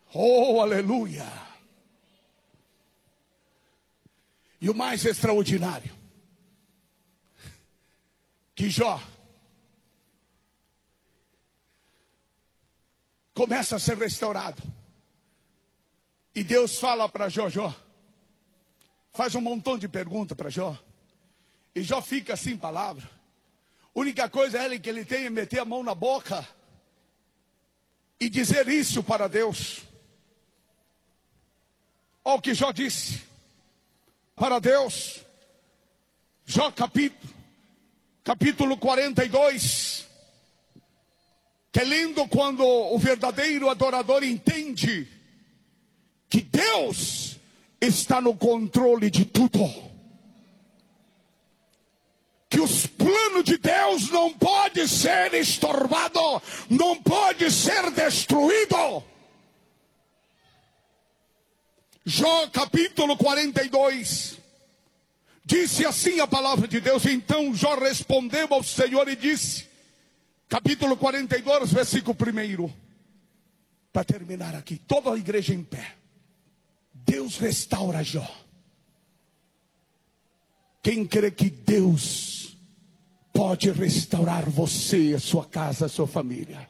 Oh, aleluia! E o mais extraordinário, que Jó começa a ser restaurado. E Deus fala para Jó, faz um montão de perguntas para Jó. E Jó fica sem palavra. A única coisa que ele tem é meter a mão na boca e dizer isso para Deus. Olha o que Jó disse para Deus. Jó capítulo 42. Que é lindo quando o verdadeiro adorador entende que Deus está no controle de tudo. Que os planos de Deus não podem ser estorbados, não pode ser destruído. Jó capítulo 42, disse assim a palavra de Deus. Então Jó respondeu ao Senhor e disse, capítulo 42, versículo 1, para terminar aqui, toda a igreja em pé. Deus restaura Jó. Quem crê que Deus pode restaurar você, a sua casa, a sua família?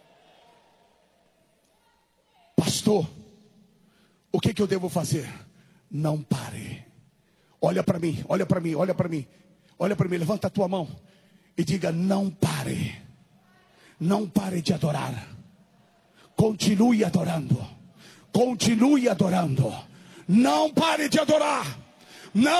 Pastor, o que eu devo fazer? Não pare. Olha para mim, olha para mim, olha para mim. Olha para mim, levanta a tua mão e diga: não pare. Não pare de adorar. Continue adorando. Continue adorando. Não pare de adorar. Não